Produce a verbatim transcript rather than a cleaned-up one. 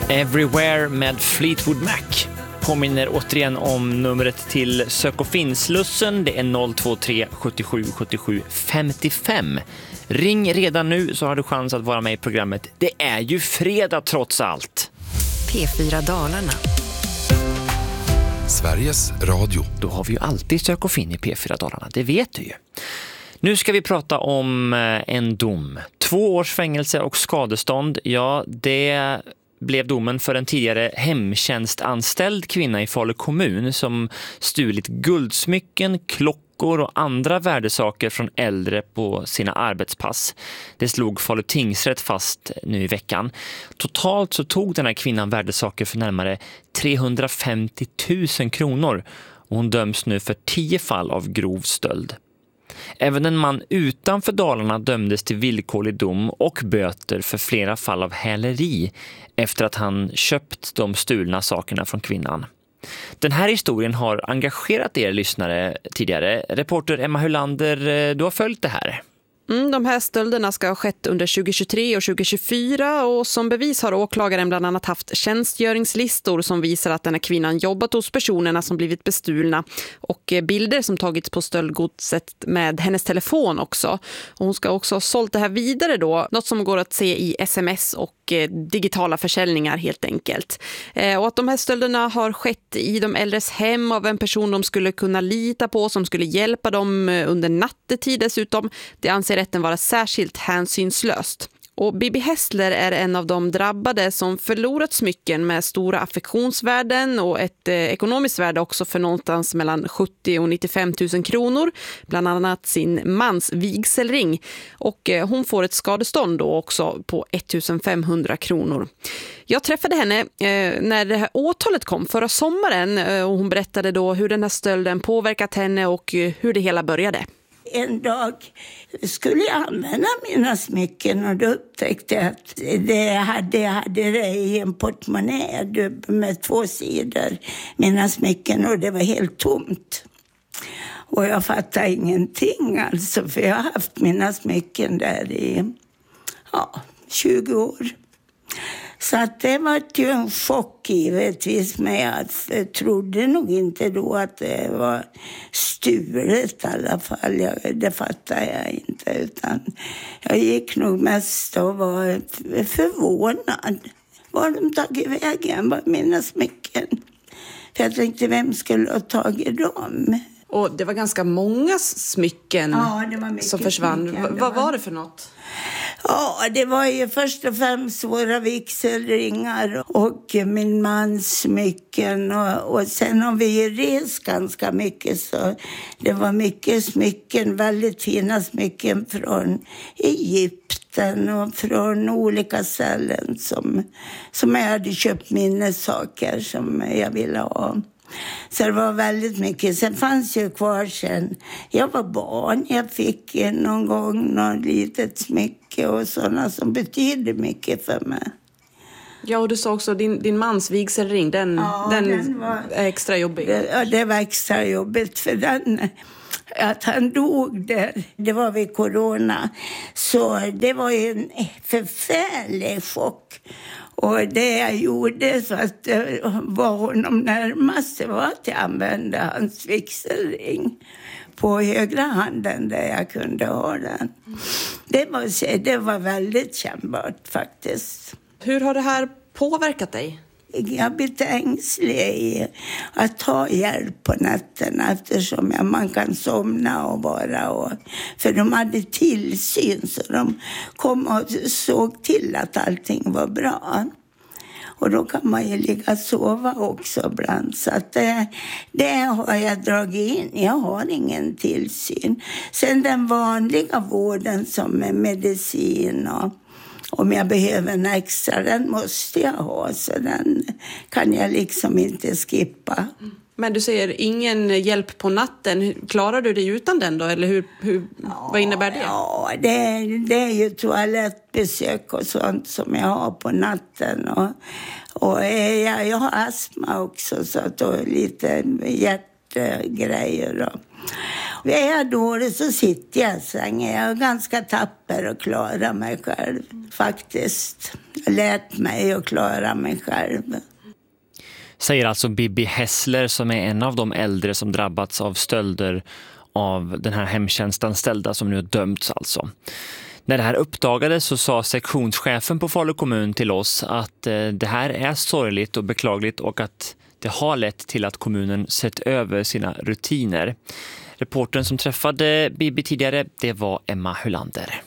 Everywhere med Fleetwood Mac. Påminner återigen om numret till Sök och Finn-slussen. Det är noll två tre sjuttiosju sjuttiosju femtiofem. Ring redan nu så har du chans att vara med i programmet. Det är ju fredag trots allt. P fyra Dalarna. Sveriges Radio. Då har vi ju alltid Sök och Finn i P fyra Dalarna, det vet du ju. Nu ska vi prata om en dom. Två års fängelse och skadestånd. Ja, det blev domen för en tidigare hemtjänstanställd kvinna i Falu kommun som stulit guldsmycken, klockor och andra värdesaker från äldre på sina arbetspass. Det slog Falu tingsrätt fast nu i veckan. Totalt så tog den här kvinnan värdesaker för närmare trehundrafemtio tusen kronor och hon döms nu för tio fall av grov stöld. Även en man utanför Dalarna dömdes till villkorlig dom och böter för flera fall av häleri efter att han köpt de stulna sakerna från kvinnan. Den här historien har engagerat er lyssnare tidigare. Reporter Emma Hylander, du har följt det här. Mm, de här stölderna ska ha skett under tjugohundratjugotre och tjugohundratjugofyra och som bevis har åklagaren bland annat haft tjänstgöringslistor som visar att den här kvinnan jobbat hos personerna som blivit bestulna och bilder som tagits på stöldgodset med hennes telefon också. Och hon ska också ha sålt det här vidare då, något som går att se i sms och digitala försäljningar helt enkelt. Och att de här stölderna har skett i de äldres hem av en person de skulle kunna lita på som skulle hjälpa dem under nattetid dessutom, det anser rätten vara särskilt hänsynslöst. Och Bibi Hässler är en av de drabbade som förlorat smycken med stora affektionsvärden och ett eh, ekonomiskt värde också för någonstans mellan sjuttio och nittiofem tusen kronor. Bland annat sin mans vigselring. Och eh, hon får ett skadestånd då också på ettusenfemhundra kronor. Jag träffade henne eh, när det här åtalet kom förra sommaren eh, och hon berättade då hur den här stölden påverkat henne och eh, hur det hela började. En dag skulle jag använda mina smycken och då upptäckte jag att det hade, jag hade det i en portmonnä med två sidor, mina smycken, och det var helt tomt. Och jag fattade ingenting alltså, för jag har haft mina smycken där i ja, tjugo år. Så att det var ju en chock givetvis, men jag trodde nog inte då att det var stulet i alla fall. Jag, det fattade jag inte, utan jag gick nog mest och var förvånad. Var de tagit vägen? Var mina smycken? För jag tänkte, vem skulle ha tagit dem? Och det var ganska många smycken ja, det var mycket som försvann. Smycken. V- vad var det för något? Ja, det var ju först och främst våra vigselringar och min mans smycken. Och, och sen har vi ju rest ganska mycket, så det var mycket smycken, väldigt fina smycken från Egypten och från olika ställen som, som jag hade köpt minnessaker som jag ville ha. Så det var väldigt mycket. Sen fanns ju kvar sen. Jag var barn. Jag fick någon gång något litet smycke och sådana som betyder mycket för mig. Ja, och du sa också din, din mans vigselring. Den, ja, den, den var, är extra jobbig. Det, ja, det var extra jobbigt för den. Att han dog där, det var vid corona. Så det var ju en förfärlig chock. Och det jag gjorde så att det var honom närmast var att jag använde hans vigselring på högra handen där jag kunde ha den. Det var, det var väldigt kännbart faktiskt. Hur har det här påverkat dig? Jag blir ängslig i att ta hjälp på nätterna eftersom jag, man kan somna och vara. Och, för de hade tillsyn så de kom och såg till att allting var bra. Och då kan man ju ligga och sova också ibland. Så att det, det har jag dragit in. Jag har ingen tillsyn. Sen den vanliga vården som är medicin och om jag behöver en extra, den måste jag ha. Så den kan jag liksom inte skippa. Men du säger ingen hjälp på natten. Klarar du dig utan den då? Eller hur, hur, ja, vad innebär det? Ja, det, det är ju toalettbesök och sånt som jag har på natten. Och, och jag, jag har astma också, så att då lite hjärtgrejer. Och är jag dålig så sitter jag i sängen. Jag är ganska tapper och klarar mig själv faktiskt. lärt mig att klara mig själv. Säger alltså Bibi Hessler som är en av de äldre som drabbats av stölder av den här hemtjänstanställda som nu har dömts alltså. När det här uppdagades så sa sektionschefen på Falu kommun till oss att det här är sorgligt och beklagligt och att det har lett till att kommunen sett över sina rutiner. Reportern som träffade Bibi tidigare, det var Emma Hylander.